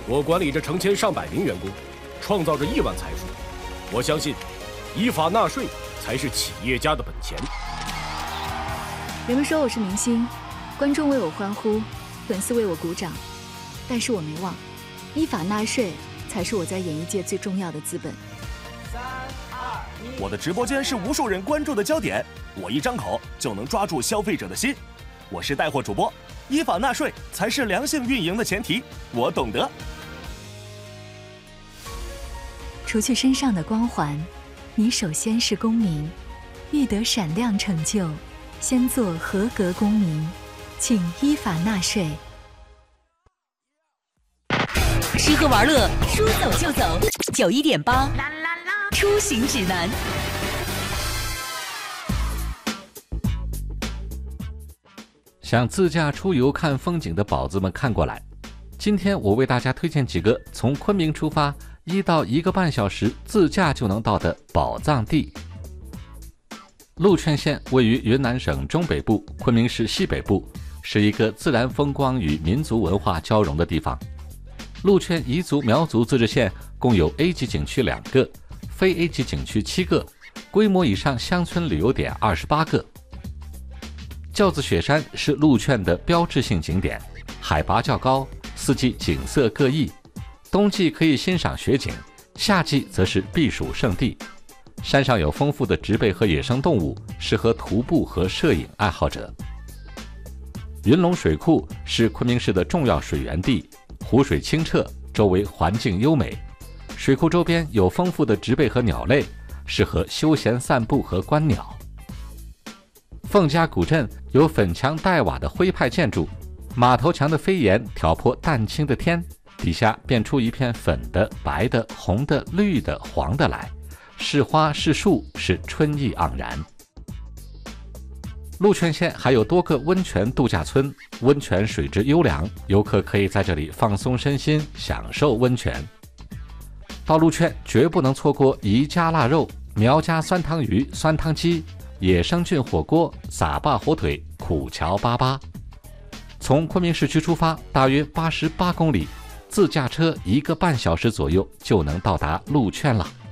我管理着成千上百名员工，创造着亿万财富。我相信，依法纳税才是企业家的本钱。 人们说我是明星，观众为我欢呼，粉丝为我鼓掌，但是我没忘，依法纳税才是我在演艺界最重要的资本。 3、2、1， 我的直播间是无数人关注的焦点，我一张口就能抓住消费者的心。我是带货主播，依法纳税才是良性运营的前提，我懂得。 除去身上的光环，你首先是公民，欲得闪亮成就，先做合格公民，请依法纳税。 吃喝玩乐，说走就走。91.8，出行指南。 想自驾出游看风景的宝子们看过来，今天我为大家推荐几个从昆明出发1到1个半小时自驾就能到的宝藏地。禄劝县位于云南省中北部，昆明市西北部，是一个自然风光与民族文化交融的地方。禄劝彝族苗族自治县共有 A 级景区2个，非 A 级景区7个，规模以上乡村旅游点28个。轿子雪山是禄劝的标志性景点，海拔较高，四季景色各异，冬季可以欣赏雪景，夏季则是避暑胜地。山上有丰富的植被和野生动物，适合徒步和摄影爱好者。云龙水库是昆明市的重要水源地，湖水清澈，周围环境优美。水库周边有丰富的植被和鸟类，适合休闲散步和观鸟。凤家古镇有粉墙黛瓦的徽派建筑，马头墙的飞檐挑破淡青的天，底下变出一片粉的、白的、红的、绿的、黄的来，是花是树，是春意盎然。禄劝县还有多个温泉度假村，温泉水质优良，游客可以在这里放松身心，享受温泉。到禄劝绝不能错过彝家腊肉、苗家酸汤鱼、酸汤鸡、野生菌火锅、撒坝火腿、苦荞粑粑。从昆明市区出发，大约88公里，自驾车1个半小时左右就能到达禄劝了。